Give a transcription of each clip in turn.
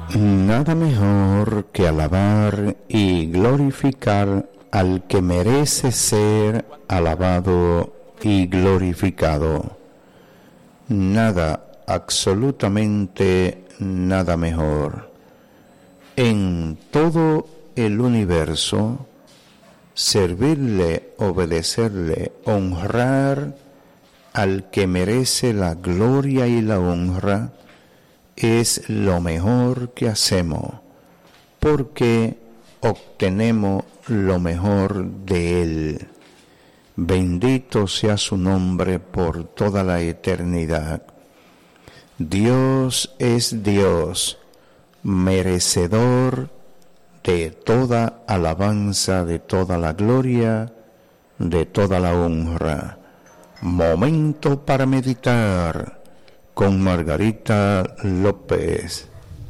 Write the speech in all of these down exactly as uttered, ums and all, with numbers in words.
Nada mejor que alabar y glorificar al que merece ser alabado y glorificado. Nada, absolutamente nada mejor. En todo el universo, servirle, obedecerle, honrar al que merece la gloria y la honra, es lo mejor que hacemos, porque obtenemos lo mejor de Él. Bendito sea su nombre por toda la eternidad. Dios es Dios, merecedor de toda alabanza, de toda la gloria, de toda la honra. Momento para meditar con Margarita López.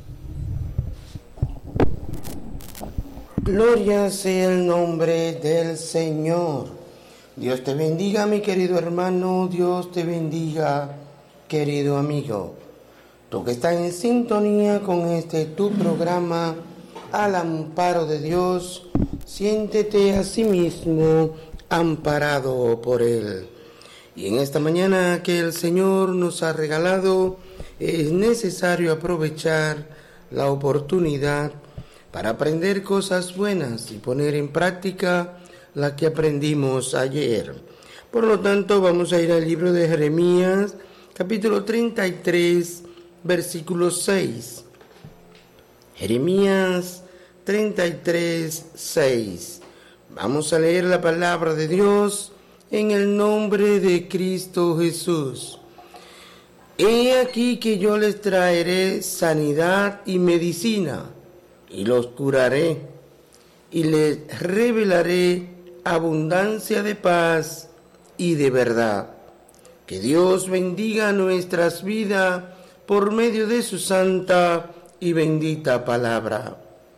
Gloria sea el nombre del Señor. Dios te bendiga, mi querido hermano. Dios te bendiga, querido amigo. Tú que estás en sintonía con este tu programa, Al Amparo de Dios, siéntete a sí mismo amparado por Él. Y en esta mañana que el Señor nos ha regalado, es necesario aprovechar la oportunidad para aprender cosas buenas y poner en práctica la que aprendimos ayer. Por lo tanto, vamos a ir al libro de Jeremías, capítulo treinta y tres, versículo seis. Jeremías treinta y tres, seis. Vamos a leer la palabra de Dios en el nombre de Cristo Jesús. He aquí que yo les traeré sanidad y medicina, y los curaré, y les revelaré abundancia de paz y de verdad. Que Dios bendiga nuestras vidas por medio de su santa y bendita palabra.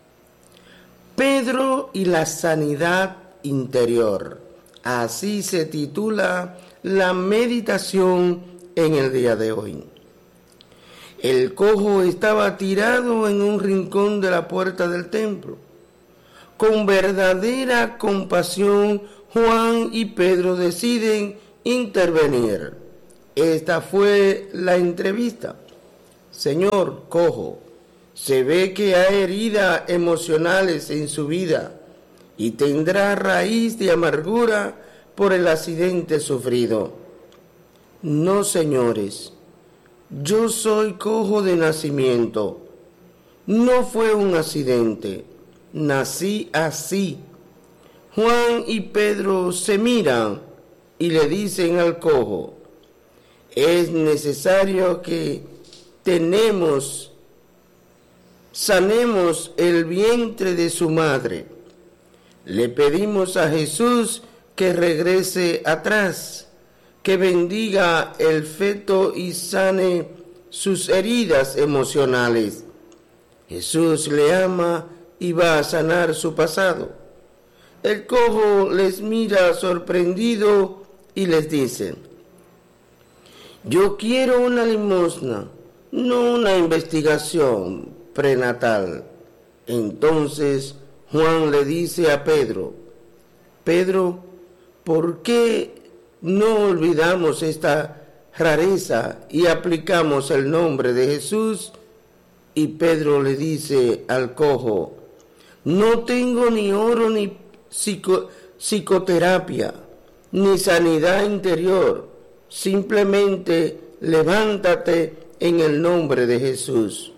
Pedro y la sanidad interior. Así se titula la meditación en el día de hoy. El cojo estaba tirado en un rincón de la puerta del templo. Con verdadera compasión, Juan y Pedro deciden intervenir. Esta fue la entrevista. Señor cojo, se ve que hay heridas emocionales en su vida y tendrá raíz de amargura por el accidente sufrido. No, señores, yo soy cojo de nacimiento. No fue un accidente, nací así. Juan y Pedro se miran y le dicen al cojo: es necesario que tenemos, sanemos el vientre de su madre. Le pedimos a Jesús que regrese atrás, que bendiga el feto y sane sus heridas emocionales. Jesús le ama y va a sanar su pasado. El cojo les mira sorprendido y les dice: yo quiero una limosna, no una investigación prenatal. Entonces Juan le dice a Pedro: Pedro, ¿por qué no olvidamos esta rareza y aplicamos el nombre de Jesús? Y Pedro le dice al cojo: no tengo ni oro ni psico, psicoterapia, ni sanidad interior. Simplemente levántate en el nombre de Jesús.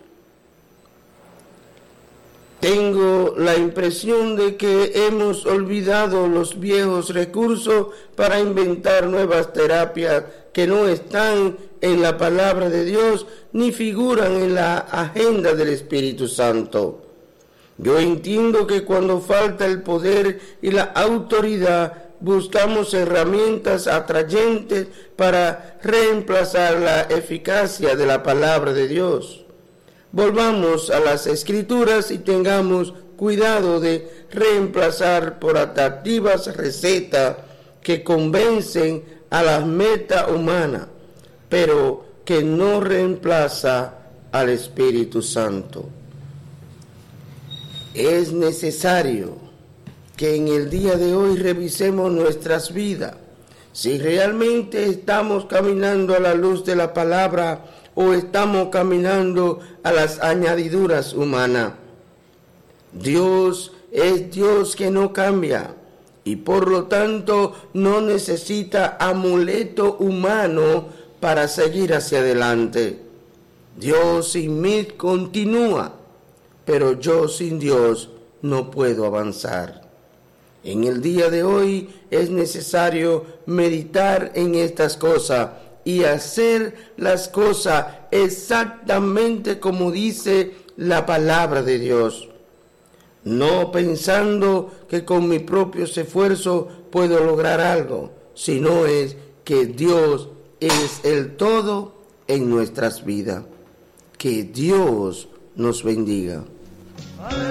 Tengo la impresión de que hemos olvidado los viejos recursos para inventar nuevas terapias que no están en la palabra de Dios ni figuran en la agenda del Espíritu Santo. Yo entiendo que cuando falta el poder y la autoridad, buscamos herramientas atrayentes para reemplazar la eficacia de la palabra de Dios. Volvamos a las Escrituras y tengamos cuidado de reemplazar por atractivas recetas que convencen a la meta humana, pero que no reemplaza al Espíritu Santo. Es necesario que en el día de hoy revisemos nuestras vidas, si realmente estamos caminando a la luz de la palabra o estamos caminando a las añadiduras humanas. Dios es Dios que no cambia y por lo tanto no necesita amuleto humano para seguir hacia adelante. Dios sin mí continúa, pero yo sin Dios no puedo avanzar. En el día de hoy es necesario meditar en estas cosas y hacer las cosas exactamente como dice la palabra de Dios. No pensando que con mi propio esfuerzo puedo lograr algo, sino es que Dios es el todo en nuestras vidas. Que Dios nos bendiga.